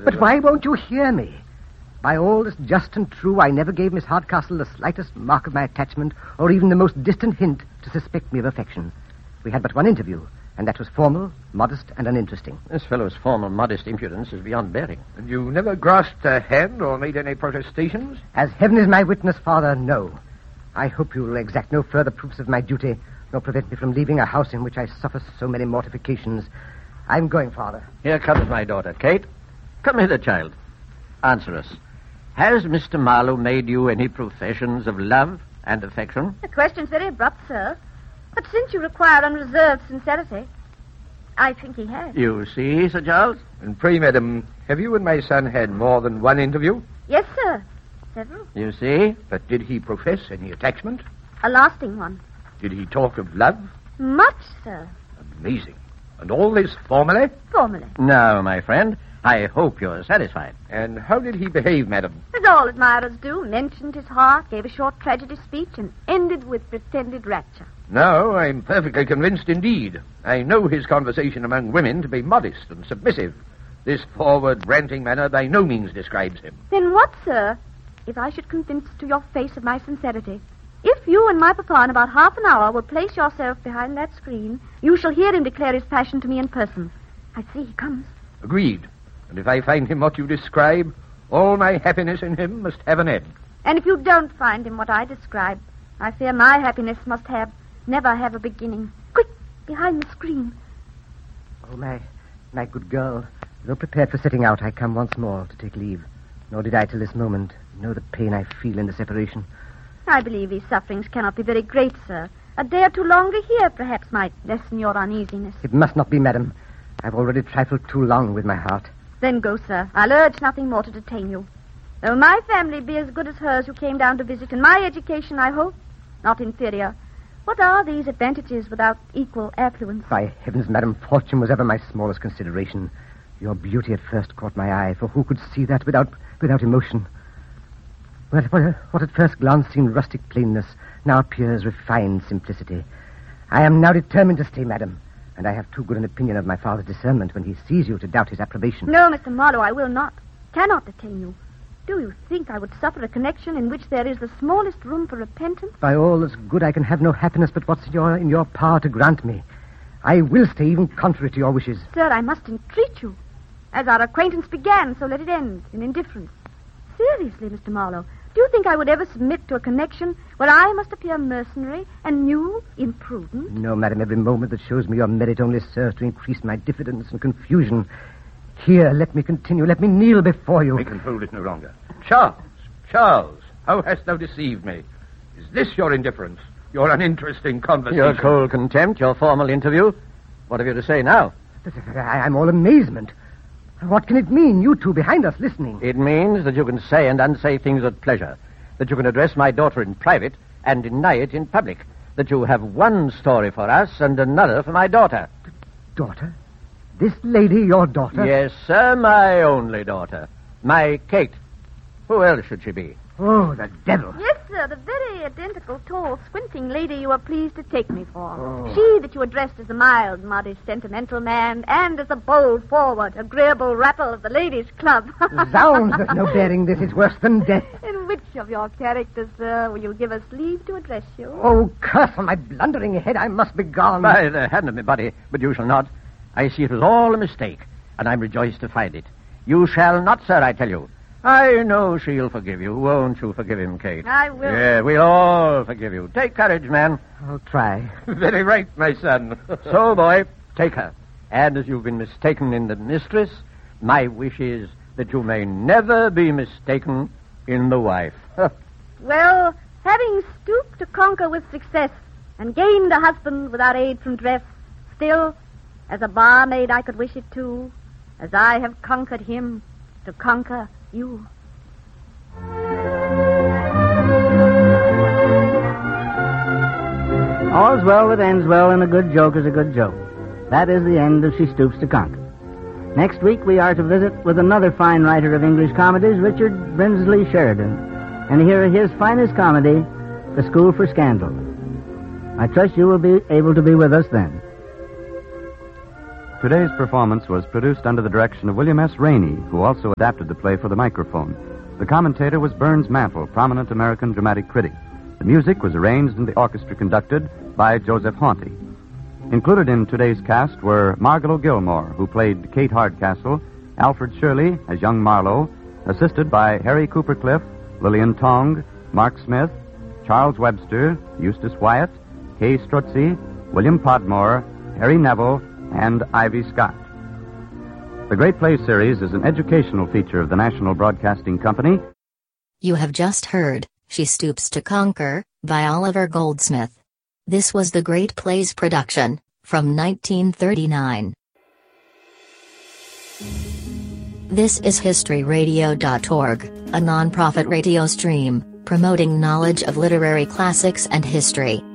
But why won't you hear me? By all that's just and true, I never gave Miss Hardcastle the slightest mark of my attachment or even the most distant hint to suspect me of affection. We had but one interview, and that was formal, modest, and uninteresting. This fellow's formal, modest impudence is beyond bearing. And you never grasped her hand or made any protestations? As heaven is my witness, Father, no. I hope you will exact no further proofs of my duty, nor prevent me from leaving a house in which I suffer so many mortifications. I'm going, Father. Here comes my daughter. Kate, come hither, child. Answer us. Has Mr. Marlowe made you any professions of love and affection? The question's very abrupt, sir. But since you require unreserved sincerity, I think he has. You see, Sir Charles? And pray, madam, have you and my son had more than one interview? Yes, sir. Several. You see? But did he profess any attachment? A lasting one. Did he talk of love? Much, sir. Amazing. And all this formally? Formally. Now, my friend, I hope you're satisfied. And how did he behave, madam? As all admirers do, mentioned his heart, gave a short tragedy speech, and ended with pretended rapture. No, I'm perfectly convinced indeed. I know his conversation among women to be modest and submissive. This forward, ranting manner by no means describes him. Then what, sir, if I should convince to your face of my sincerity? If you and my papa in about half an hour will place yourself behind that screen, you shall hear him declare his passion to me in person. I see he comes. Agreed. And if I find him what you describe, all my happiness in him must have an end. And if you don't find him what I describe, I fear my happiness must never have a beginning. Quick, behind the screen. Oh, my good girl. Though prepared for setting out, I come once more to take leave. Nor did I till this moment know the pain I feel in the separation. I believe these sufferings cannot be very great, sir. A day or two longer here perhaps might lessen your uneasiness. It must not be, madam. I've already trifled too long with my heart. Then go, sir. I'll urge nothing more to detain you. Though my family be as good as hers who came down to visit, and my education, I hope, not inferior, what are these advantages without equal affluence? By heavens, madam, fortune was ever my smallest consideration. Your beauty at first caught my eye, for who could see that without emotion? What at first glance seemed rustic plainness now appears refined simplicity. I am now determined to stay, madam, and I have too good an opinion of my father's discernment when he sees you to doubt his approbation. No, Mr. Marlowe, I will not. Cannot detain you. Do you think I would suffer a connection in which there is the smallest room for repentance? By all that's good, I can have no happiness but what's in your power to grant me. I will stay, even contrary to your wishes. Sir, I must entreat you. As our acquaintance began, so let it end in indifference. Seriously, Mr. Marlowe, do you think I would ever submit to a connection where I must appear mercenary and you imprudent? No, madam, every moment that shows me your merit only serves to increase my diffidence and confusion. Here, let me continue. Let me kneel before you. We can hold it no longer. Charles, how hast thou deceived me? Is this your indifference? Your uninteresting conversation? Your cold contempt, your formal interview? What have you to say now? I'm all amazement. What can it mean, you two behind us listening? It means that you can say and unsay things at pleasure, that you can address my daughter in private and deny it in public, that you have one story for us and another for my daughter. Daughter? This lady your daughter? Yes, sir, my only daughter. My Kate. Who else should she be? Oh, the devil. Yes, sir, the very identical, tall, squinting lady you were pleased to take me for. Oh. She that you addressed as a mild, modest, sentimental man, and as a bold, forward, agreeable rattle of the ladies' club. Zounds, there's no bearing this. It's worse than death. In which of your characters, sir, will you give us leave to address you? Oh, curse on my blundering head. I must be gone. By the hand of me, buddy, but you shall not. I see it was all a mistake, and I'm rejoiced to find it. You shall not, sir, I tell you. I know she'll forgive you. Won't you forgive him, Kate? I will. Yeah, we'll all forgive you. Take courage, man. I'll try. Very right, my son. So, boy, take her. And as you've been mistaken in the mistress, my wish is that you may never be mistaken in the wife. Well, having stooped to conquer with success and gained a husband without aid from dress, still, as a barmaid I could wish it too, as I have conquered him, to conquer you. All's well that ends well, and a good joke is a good joke. That is the end of She Stoops to Conquer. Next week we are to visit with another fine writer of English comedies, Richard Brinsley Sheridan, and hear his finest comedy, The School for Scandal. I trust you will be able to be with us then. Today's performance was produced under the direction of William S. Rainey, who also adapted the play for the microphone. The commentator was Burns Mantle, prominent American dramatic critic. The music was arranged and the orchestra conducted by Joseph Haunty. Included in today's cast were Margot Gilmore, who played Kate Hardcastle, Alfred Shirley as young Marlowe, assisted by Harry Coopercliff, Lillian Tong, Mark Smith, Charles Webster, Eustace Wyatt, Kay Strutzi, William Podmore, Harry Neville, and Ivy Scott. The Great Play series is an educational feature of the National Broadcasting Company. You have just heard She Stoops to Conquer by Oliver Goldsmith. This was the Great Plays production from 1939. This is HistoryRadio.org, a non-profit radio stream promoting knowledge of literary classics and history.